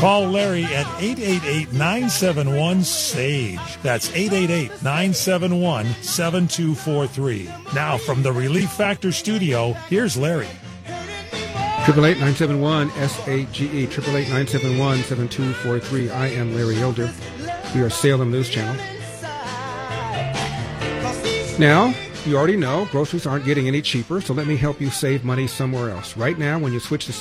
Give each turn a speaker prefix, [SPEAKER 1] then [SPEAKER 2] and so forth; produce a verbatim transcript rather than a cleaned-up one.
[SPEAKER 1] Call Larry at eight eight eight, nine seven one, SAGE. That's eight eight eight, nine seven one, seven two four three. Now, from the Relief Factor studio, here's Larry.
[SPEAKER 2] Triple eight nine seven one S A G E. Triple eight nine seven one seven two four three. I am Larry Elder. We are Salem News Channel. Now, you already know groceries aren't getting any cheaper, so let me help you save money somewhere else. Right now, when you switch to